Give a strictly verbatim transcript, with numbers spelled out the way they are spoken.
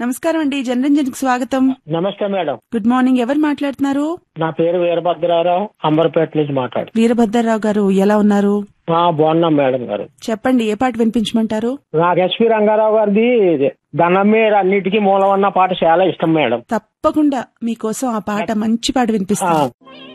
నమస్కారం అండి, జనరంజన్ కి స్వాగతం. నమస్తే మేడం. Good morning. ఎవరు మాట్లాడుతున్నారు? నా పేరు వీరభద్రారావు, అంబర్పేట నుంచి మాట్లాడు. వీరభద్రరావు గారు ఎలా ఉన్నారు? బాగున్నాం మేడం గారు. చెప్పండి, ఏ పాట వినిపించమంటారు? నాకు ఎస్పి రంగారావు గారిది దండమేర అన్నిటికీ మూలం అన్న పాట చాలా ఇష్టం మేడం. తప్పకుండా మీకోసం ఆ పాట, మంచి పాట వినిపిస్తాను.